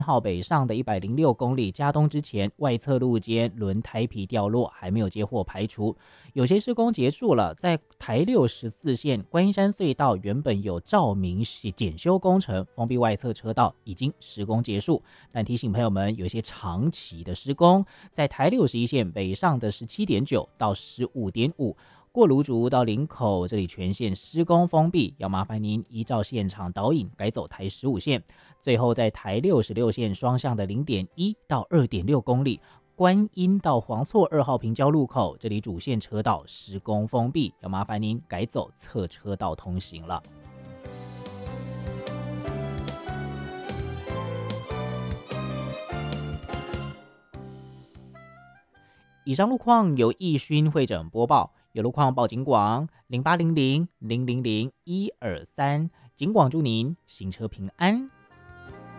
号北上的106公里，加东之前外侧路肩轮胎皮掉落，还没有接获排除。有些施工结束了，在台六14线观音山隧道原本有照明检修工程，封闭外侧车道已经施工结束，但提醒朋友们，有一些长期的施工，在台61线北上的17.9到15.5。过芦竹到林口，这里全线施工封闭，要麻烦您依照现场导引改走台15线。最后在台66线双向的0.1到2.6公里，观音到黄厝2号平交路口，这里主线车道施工封闭，要麻烦您改走侧车道通行了。以上路况由义勋会诊播报，有路况报警广0800 000 123，警广祝您行车平安。